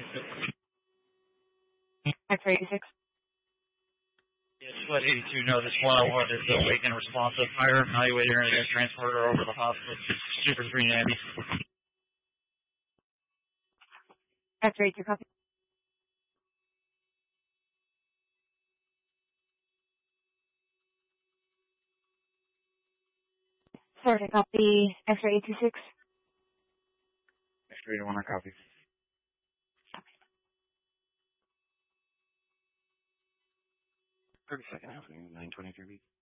X-ray 86. Yes, let 82 know this 101 is awake and responsive. Higher evaluator and again transport her over to the hospital. Super 3 Navy. X-ray 2 copy. Sorry, copy. X-ray 826. X-ray 1, I copy. 32nd Avenue, 923B.